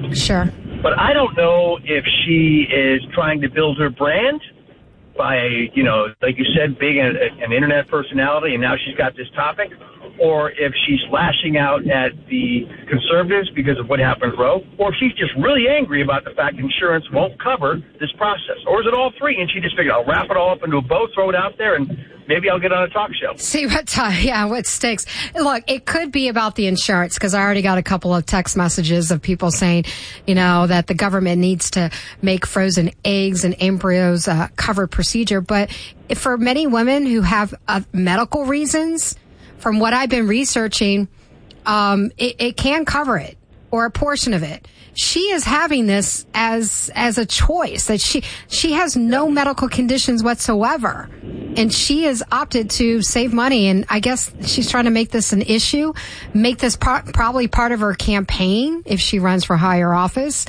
Sure. But I don't know if she is trying to build her brand by, you know, like you said, being an internet personality, and now she's got this topic, or if she's lashing out at the conservatives because of what happened with Roe, or if she's just really angry about the fact insurance won't cover this process. Or is it all three, and she just figured, I'll wrap it all up into a bow, throw it out there, and maybe I'll get on a talk show. See what sticks. Look, it could be about the insurance, because I already got a couple of text messages of people saying, you know, that the government needs to make frozen eggs and embryos a covered procedure. But for many women who have medical reasons, from what I've been researching, it can cover it, or a portion of it. She is having this as a choice, that she has no medical conditions whatsoever, and she has opted to save money. And I guess she's trying to make this an issue, make this probably part of her campaign if she runs for higher office.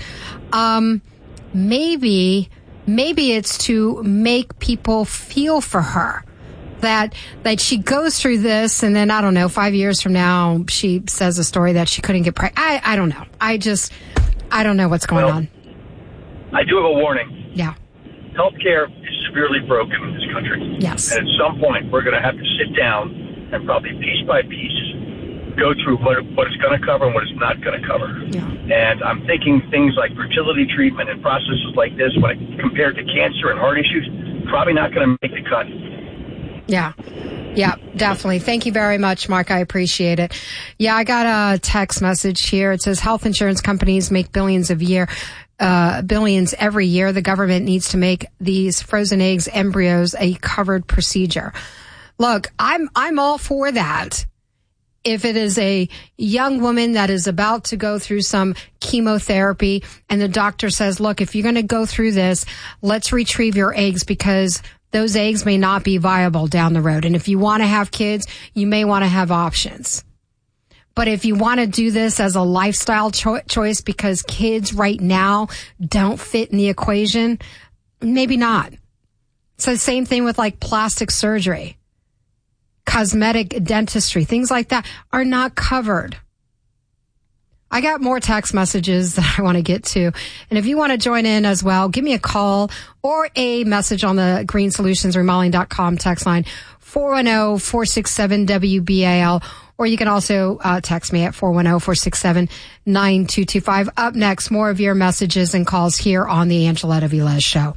Maybe it's to make people feel for her. That she goes through this, and then, I don't know, 5 years from now, she says a story that she couldn't get pregnant. I don't know. I don't know what's going on. I do have a warning. Yeah. Healthcare is severely broken in this country. Yes. And at some point, we're going to have to sit down and probably piece by piece go through what it's going to cover and what it's not going to cover. Yeah. And I'm thinking things like fertility treatment and processes like this, when compared to cancer and heart issues, probably not going to make the cut. Yeah. Yeah, definitely. Thank you very much, Mark. I appreciate it. Yeah, I got a text message here. It says health insurance companies make billions every year. The government needs to make these frozen eggs, embryos, a covered procedure. Look, I'm all for that. If it is a young woman that is about to go through some chemotherapy and the doctor says, look, if you're going to go through this, let's retrieve your eggs, because those eggs may not be viable down the road. And if you want to have kids, you may want to have options. But if you want to do this as a lifestyle choice because kids right now don't fit in the equation, maybe not. It's the same thing with like plastic surgery, cosmetic dentistry, things like that are not covered. I got more text messages that I want to get to. And if you want to join in as well, give me a call or a message on the greenssolutionsremodeling.com text line, 410-467-WBAL. Or you can also text me at 410-467-9225. Up next, more of your messages and calls here on the Angeletta Velez Show.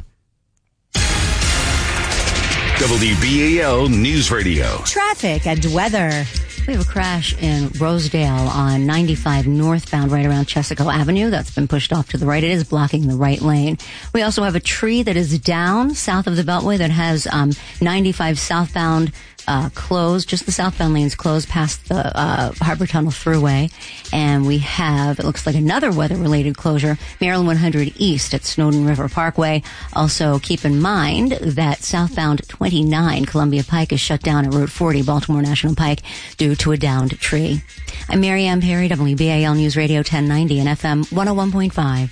WBAL News Radio. Traffic and weather. We have a crash in Rosedale on 95 northbound right around Chesapeake Avenue. That's been pushed off to the right. It is blocking the right lane. We also have a tree that is down south of the Beltway that has 95 southbound closed, just the southbound lanes closed past the Harbor Tunnel Thruway. And we have, it looks like another weather-related closure, Maryland 100 East at Snowden River Parkway. Also, keep in mind that southbound 29 Columbia Pike is shut down at Route 40 Baltimore National Pike due to a downed tree. I'm Mary Ann Perry, WBAL News Radio 1090 and FM 101.5.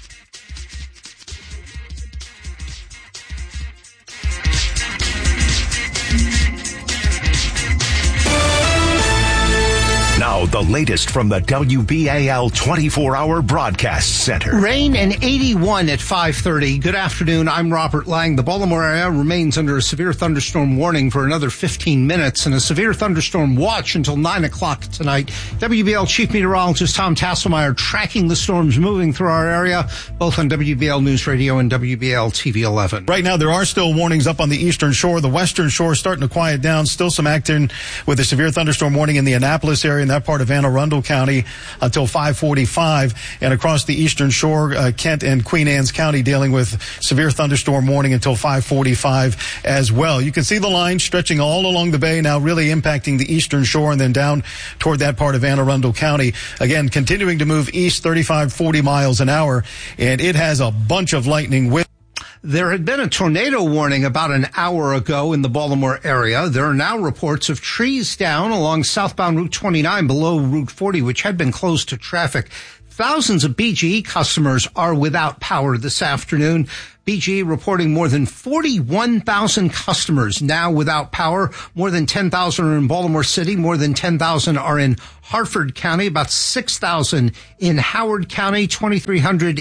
Now, the latest from the WBAL 24-hour broadcast center. Rain and 81 at 5:30. Good afternoon. I'm Robert Lang. The Baltimore area remains under a severe thunderstorm warning for another 15 minutes and a severe thunderstorm watch until 9 o'clock tonight. WBAL Chief Meteorologist Tom Tasselmeyer tracking the storms moving through our area, both on WBAL News Radio and WBAL TV 11. Right now, there are still warnings up on the eastern shore. The western shore is starting to quiet down. Still some action with a severe thunderstorm warning in the Annapolis area, in that part of Anne Arundel County until 5:45, and across the eastern shore, Kent and Queen Anne's County dealing with severe thunderstorm warning until 5:45 as well. You can see the line stretching all along the bay now, really impacting the eastern shore and then down toward that part of Anne Arundel County. Again, continuing to move east 35-40 miles an hour, and it has a bunch of lightning with. There had been a tornado warning about an hour ago in the Baltimore area. There are now reports of trees down along southbound Route 29 below Route 40, which had been closed to traffic. Thousands of BGE customers are without power this afternoon. BGE reporting more than 41,000 customers now without power. More than 10,000 are in Baltimore City. More than 10,000 are in Hartford County, about 6,000 in Howard County, 2,400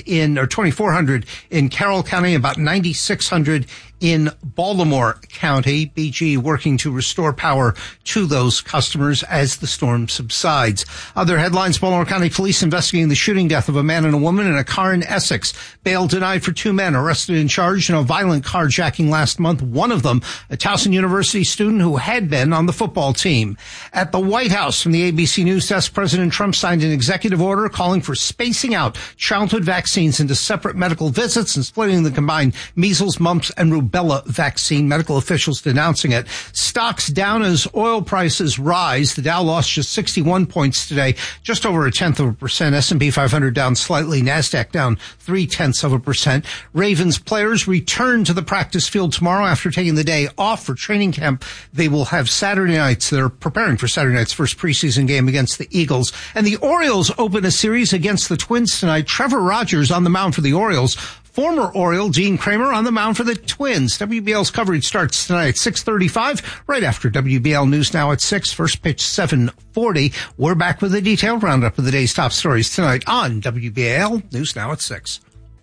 in Carroll County, about 9,600 in Baltimore County. BGE working to restore power to those customers as the storm subsides. Other headlines: Baltimore County Police investigating the shooting death of a man and a woman in a car in Essex. Bail denied for 2 men arrested and charged in a violent carjacking last month. One of them, a Towson University student who had been on the football team. At the White House, from the ABC News Desk, President Trump signed an executive order calling for spacing out childhood vaccines into separate medical visits and splitting the combined measles, mumps, and rubella vaccine. Medical officials denouncing it. Stocks down as oil prices rise. The Dow lost just 61 points today, just over 0.1%. S&P 500 down slightly. NASDAQ down 0.3%. Ravens players return to the practice field tomorrow after taking the day off for training camp. They will have Saturday nights. They're preparing for Saturday night's first preseason game against the Eagles. And the Orioles open a series against the Twins tonight. Trevor Rogers on the mound for the Orioles. Former Oriole Dean Kramer on the mound for the Twins. WBL's coverage starts tonight at 6:35, right after WBL News Now at 6. First pitch 7:40. We're back with a detailed roundup of the day's top stories tonight on WBAL News Now at 6.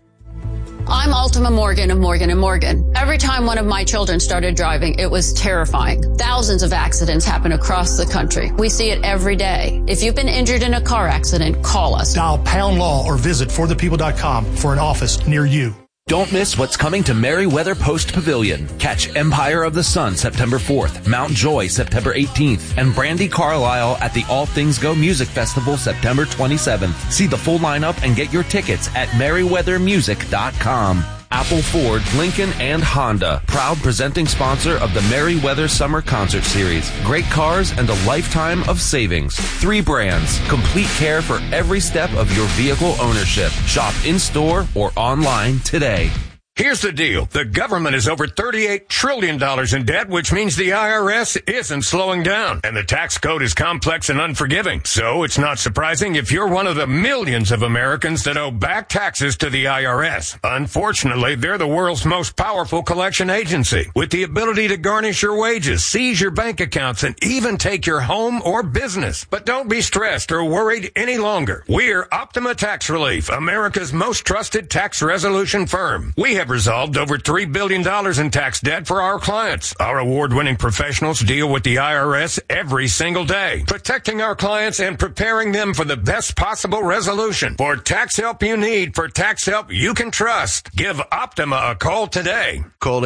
I'm Ultima Morgan of Morgan & Morgan. Every time one of my children started driving, it was terrifying. Thousands of accidents happen across the country. We see it every day. If you've been injured in a car accident, call us. Dial pound law or visit forthepeople.com for an office near you. Don't miss what's coming to Merriweather Post Pavilion. Catch Empire of the Sun September 4th, Mount Joy September 18th, and Brandy Carlisle at the All Things Go Music Festival September 27th. See the full lineup and get your tickets at merriweathermusic.com. Apple, Ford, Lincoln, and Honda, proud presenting sponsor of the Merriweather Summer Concert Series. Great cars and a lifetime of savings. 3 brands, complete care for every step of your vehicle ownership. Shop in-store or online today. Here's the deal. The government is over $38 trillion in debt, which means the IRS isn't slowing down. And the tax code is complex and unforgiving. So it's not surprising if you're one of the millions of Americans that owe back taxes to the IRS. Unfortunately, they're the world's most powerful collection agency, with the ability to garnish your wages, seize your bank accounts, and even take your home or business. But don't be stressed or worried any longer. We're Optima Tax Relief, America's most trusted tax resolution firm. We have resolved over $3 billion in tax debt for our clients. Our award-winning professionals deal with the IRS every single day, protecting our clients and preparing them for the best possible resolution. For tax help you need, for tax help you can trust, give Optima a call today. Call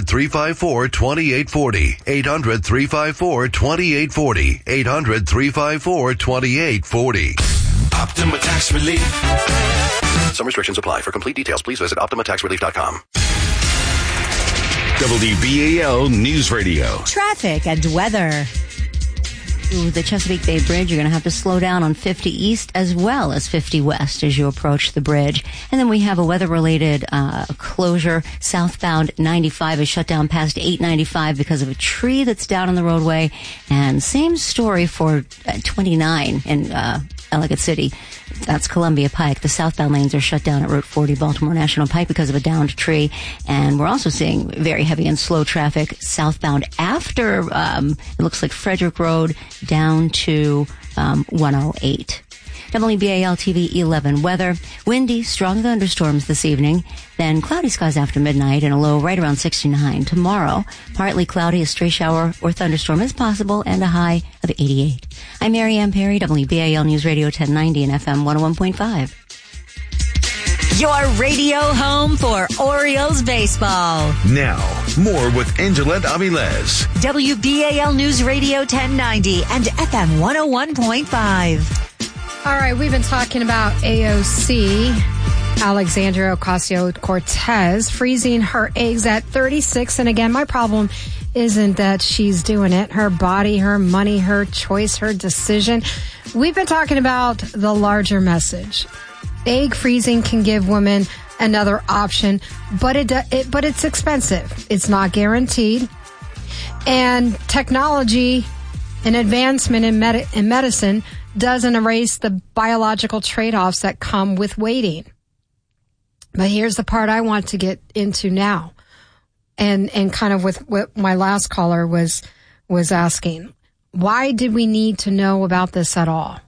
800-354-2840. 800-354-2840. 800-354-2840. Optima Tax Relief. Some restrictions apply. For complete details, please visit OptimaTaxRelief.com. WBAL News Radio. Traffic and weather. Through the Chesapeake Bay Bridge, you're going to have to slow down on 50 East as well as 50 West as you approach the bridge. And then we have a weather-related closure. Southbound 95 is shut down past 895 because of a tree that's down on the roadway. And same story for 29 in Ellicott City. That's Columbia Pike. The southbound lanes are shut down at Route 40 Baltimore National Pike because of a downed tree. And we're also seeing very heavy and slow traffic southbound after, it looks like Frederick Road down to 108. WBAL TV 11 weather. Windy, strong thunderstorms this evening. Then cloudy skies after midnight and a low right around 69. Tomorrow, partly cloudy, a stray shower or thunderstorm is possible and a high of 88. I'm Mary Ann Perry, WBAL News Radio 1090 and FM 101.5. Your radio home for Orioles baseball. Now, more with Angelette Avilés. WBAL News Radio 1090 and FM 101.5. All right, we've been talking about AOC, Alexandria Ocasio-Cortez, freezing her eggs at 36. And again, my problem isn't that she's doing it. Her body, her money, her choice, her decision. We've been talking about the larger message. Egg freezing can give women another option, but it's expensive. It's not guaranteed. And technology and advancement in medicine doesn't erase the biological trade-offs that come with waiting. But here's the part I want to get into now. And kind of with what my last caller was asking. Why did we need to know about this at all?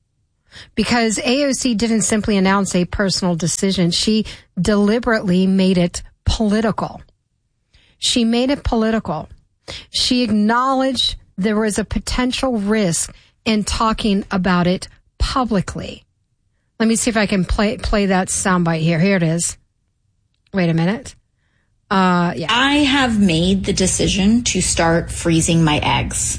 Because AOC didn't simply announce a personal decision. She deliberately made it political. She made it political. She acknowledged there was a potential risk in talking about it publicly. Let me see if I can play that soundbite here. Here it is. Wait a minute. Yeah. I have made the decision to start freezing my eggs,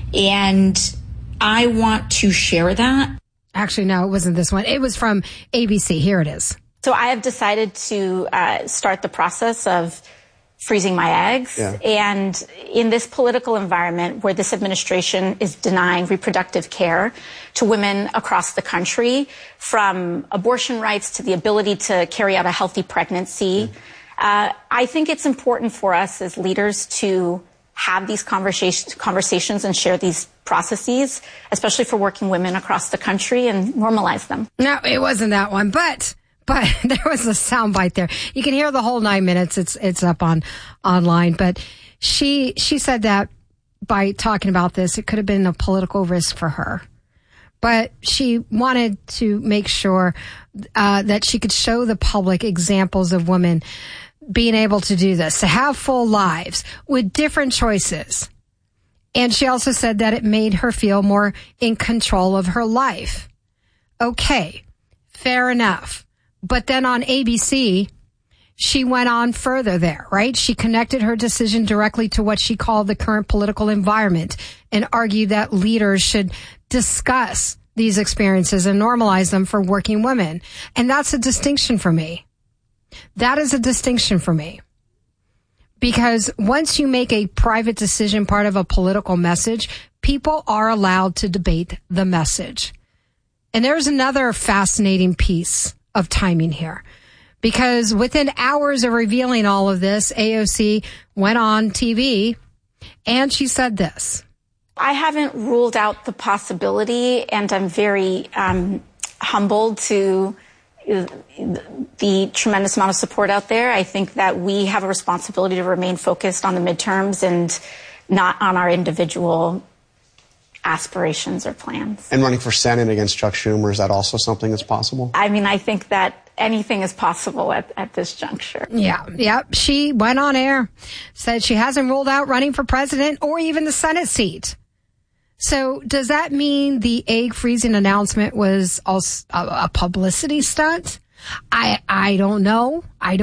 and I want to share that. Actually, no, it wasn't this one. It was from ABC. Here it is. So I have decided to start the process of freezing my eggs. Yeah. And in this political environment where this administration is denying reproductive care to women across the country, from abortion rights to the ability to carry out a healthy pregnancy, I think it's important for us as leaders to have these conversations and share these processes, especially for working women across the country, and normalize them. No, it wasn't that one, but there was a soundbite there. You can hear the whole 9 minutes. It's up online. But she said that by talking about this, it could have been a political risk for her. But she wanted to make sure that she could show the public examples of women being able to do this, to have full lives with different choices. And she also said that it made her feel more in control of her life. Okay, fair enough. But then on ABC, she went on further there, right? She connected her decision directly to what she called the current political environment and argued that leaders should discuss these experiences and normalize them for working women. And that's a distinction for me. That is a distinction for me. Because once you make a private decision part of a political message, people are allowed to debate the message. And there's another fascinating piece of timing here. Because within hours of revealing all of this, AOC went on TV and she said this. I haven't ruled out the possibility, and I'm very humbled to the tremendous amount of support out there. I think that we have a responsibility to remain focused on the midterms and not on our individual aspirations or plans. And running for Senate against Chuck Schumer, is that also something that's possible? I mean, I think that anything is possible at this juncture. Yeah. She went on air, said she hasn't ruled out running for president or even the Senate seat. So does that mean the egg freezing announcement was also a publicity stunt? I don't know.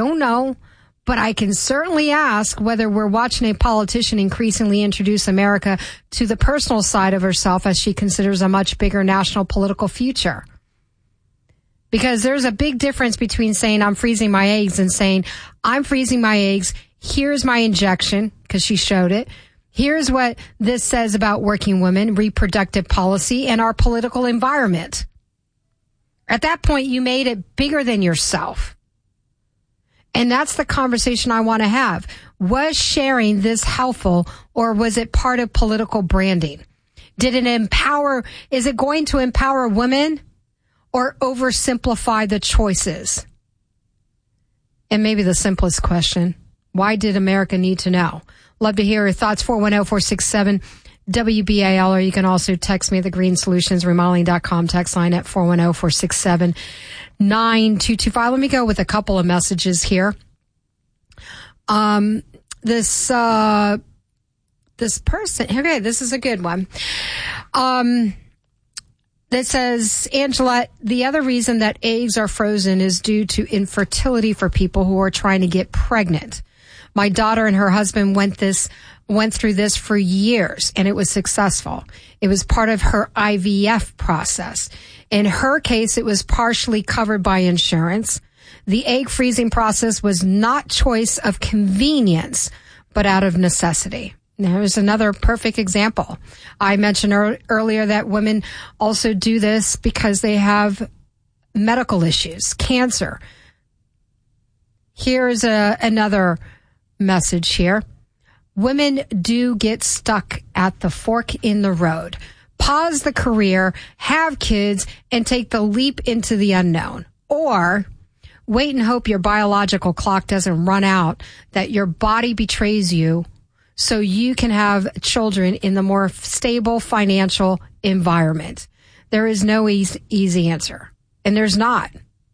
But I can certainly ask whether we're watching a politician increasingly introduce America to the personal side of herself as she considers a much bigger national political future. Because there's a big difference between saying I'm freezing my eggs and saying I'm freezing my eggs. Here's my injection, because she showed it. Here's what this says about working women, reproductive policy, and our political environment. At that point, you made it bigger than yourself. And that's the conversation I want to have. Was sharing this helpful, or was it part of political branding? Did it empower, is it going to empower women or oversimplify the choices? And maybe the simplest question, why did America need to know? Love to hear your thoughts. 410-467-WBAL, or you can also text me at the Green Solutions Remodeling.com text line at 410-467-9225. Let me go with a couple of messages here. This person, okay, this is a good one. That says, Angela, the other reason that eggs are frozen is due to infertility for people who are trying to get pregnant. My daughter and her husband went through this for years, and it was successful. It was part of her IVF process. In her case, it was partially covered by insurance. The egg freezing process was not choice of convenience, but out of necessity. There's another perfect example. I mentioned earlier that women also do this because they have medical issues, cancer. Here's another message here. Women do get stuck at the fork in the road. Pause the career, have kids, and take the leap into the unknown. Or Wait and hope your biological clock doesn't run out, that your body betrays you, so you can have children in the more stable financial environment. There is no easy answer, and there's not.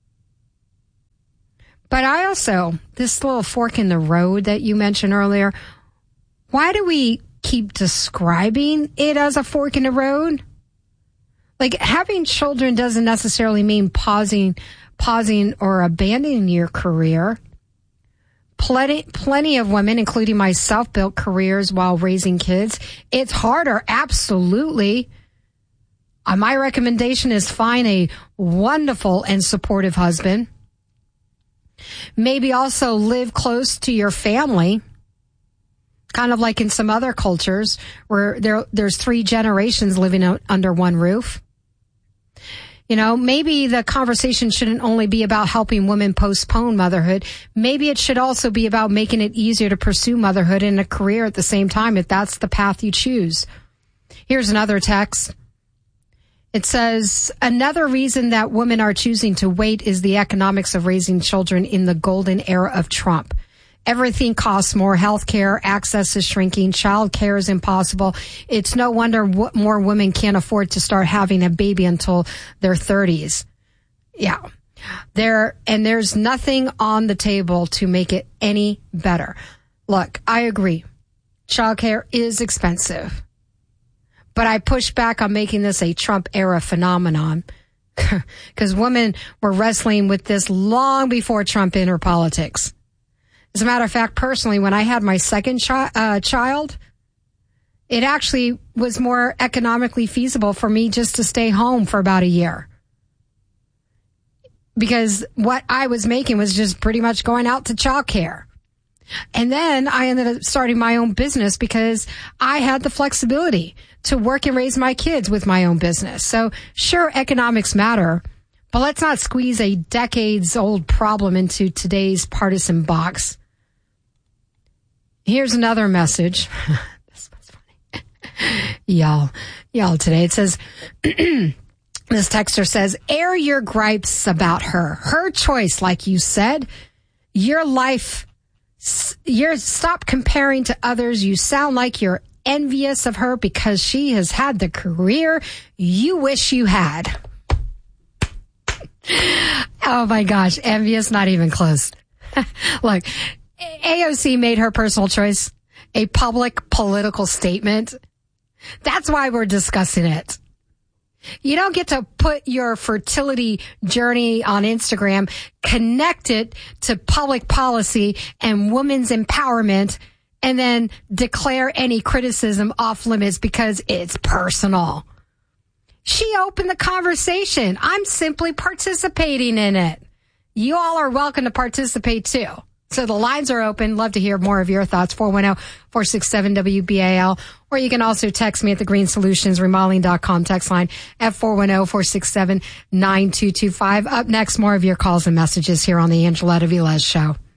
But I also, this little fork in the road that you mentioned earlier, why do we keep describing it as a fork in the road? Like, having children doesn't necessarily mean pausing or abandoning your career. Plenty of women, including myself, built careers while raising kids. It's harder, absolutely. My recommendation is find a wonderful and supportive husband. Maybe also live close to your family, kind of like in some other cultures where there's 3 generations living under one roof. You know, maybe the conversation shouldn't only be about helping women postpone motherhood. Maybe it should also be about making it easier to pursue motherhood and a career at the same time, if that's the path you choose. Here's another text. It says, another reason that women are choosing to wait is the economics of raising children in the golden era of Trump. Everything costs more. Healthcare access is shrinking. Child care is impossible. It's no wonder more women can't afford to start having a baby until their 30s. Yeah. There's nothing on the table to make it any better. Look, I agree. Childcare is expensive. But I push back on making this a Trump era phenomenon because women were wrestling with this long before Trump entered politics. As a matter of fact, personally, when I had my second child, it actually was more economically feasible for me just to stay home for about a year. Because what I was making was just pretty much going out to childcare. And then I ended up starting my own business because I had the flexibility to work and raise my kids with my own business. So sure, economics matter, but let's not squeeze a decades-old problem into today's partisan box. Here's another message. This was funny. Y'all today. It says, this texter says, air your gripes about her. Her choice, like you said. Your life, stop comparing to others. You sound like you're envious of her because she has had the career you wish you had. Oh my gosh, envious, not even close. Look, AOC made her personal choice a public political statement. That's why we're discussing it. You don't get to put your fertility journey on Instagram, connect it to public policy and women's empowerment, and then declare any criticism off limits because it's personal. She opened the conversation. I'm simply participating in it. You all are welcome to participate too. So the lines are open. Love to hear more of your thoughts. 410-467-WBAL. Or you can also text me at the Green Solutions Remodeling.com text line at 410-467-9225. Up next, more of your calls and messages here on the Angeletta Velez Show.